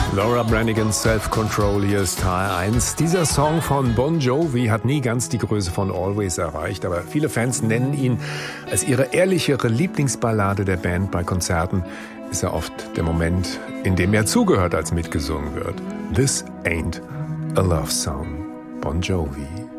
Laura Branigan's Self-Control, hier ist HR1. Dieser Song von Bon Jovi hat nie ganz die Größe von Always erreicht, aber viele Fans nennen ihn als ihre ehrlichere Lieblingsballade der Band. Bei Konzerten ist er oft der Moment, in dem er zugehört, als mitgesungen wird. This ain't a love song. Bon Jovi.